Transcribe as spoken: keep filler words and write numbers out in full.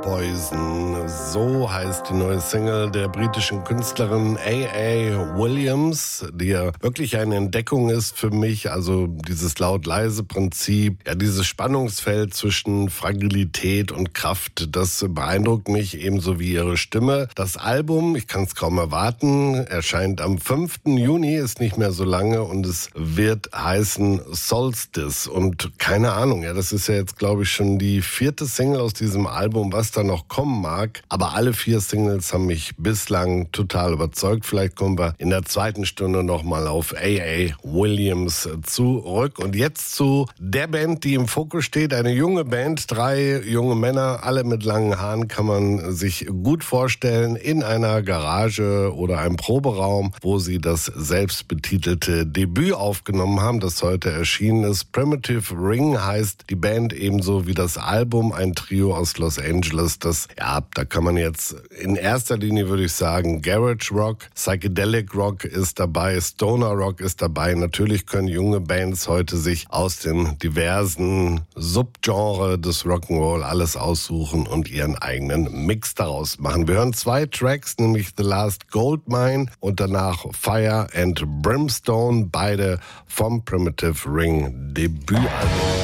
Poison, so heißt die neue Single der britischen Künstlerin A A. Williams, die ja wirklich eine Entdeckung ist für mich. Also dieses Laut-Leise-Prinzip, ja, dieses Spannungsfeld zwischen Fragilität und Kraft, das beeindruckt mich ebenso wie ihre Stimme. Das Album, ich kann es kaum erwarten, erscheint am fünften Juni, ist nicht mehr so lange, und es wird heißen Solstice. Und keine Ahnung, ja, das ist ja jetzt, glaube ich, schon die vierte Single aus diesem Album, was da noch kommen mag. Aber alle vier Singles haben mich bislang total überzeugt. Vielleicht kommen wir in der zweiten Stunde nochmal auf A A. Williams zurück. Und jetzt zu der Band, die im Fokus steht. Eine junge Band, drei junge Männer, alle mit langen Haaren, kann man sich gut vorstellen, in einer Garage oder einem Proberaum, wo sie das selbstbetitelte Debüt aufgenommen haben, das heute erschienen ist. Primitive Ring heißt die Band, ebenso wie das Album, ein Trio aus Los Angeles. Das, ja, da kann man jetzt in erster Linie, würde ich sagen, Garage Rock, Psychedelic Rock ist dabei, Stoner Rock ist dabei. Natürlich können junge Bands heute sich aus den diversen Subgenre des Rock'n'Roll alles aussuchen und ihren eigenen Mix daraus machen. Wir hören zwei Tracks, nämlich The Last Goldmine und danach Fire and Brimstone, beide vom Primitive Ring Debütalbum.